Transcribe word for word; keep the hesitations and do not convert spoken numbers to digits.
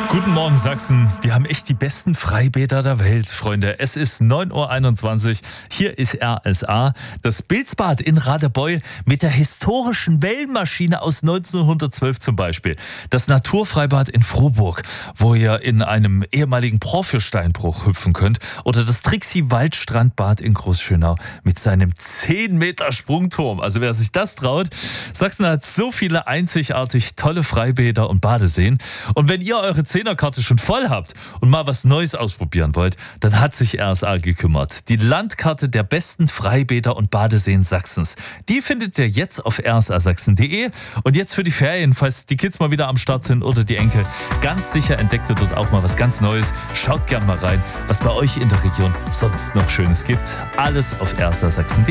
Guten Morgen Sachsen, wir haben echt die besten Freibäder der Welt, Freunde. Es ist neun Uhr einundzwanzig, hier ist R S A, das Bilzbad in Radebeul mit der historischen Wellenmaschine aus neunzehnhundertzwölf zum Beispiel. Das Naturfreibad in Frohburg, wo ihr in einem ehemaligen Porphyrsteinbruch hüpfen könnt. Oder das Trixie-Waldstrandbad in Großschönau mit seinem zehn Meter Sprungturm. Also wer sich das traut, Sachsen hat so viele einzigartig tolle Freibäder und Badeseen. Und wenn ihr eure Zehnerkarte schon voll habt und mal was Neues ausprobieren wollt, dann hat sich R S A gekümmert. Die Landkarte der besten Freibäder und Badeseen Sachsens. Die findet ihr jetzt auf r s a sachsen punkt d e. Und jetzt für die Ferien, falls die Kids mal wieder am Start sind oder die Enkel, ganz sicher entdeckt ihr dort auch mal was ganz Neues. Schaut gern mal rein, was bei euch in der Region sonst noch Schönes gibt. Alles auf r s a sachsen punkt d e.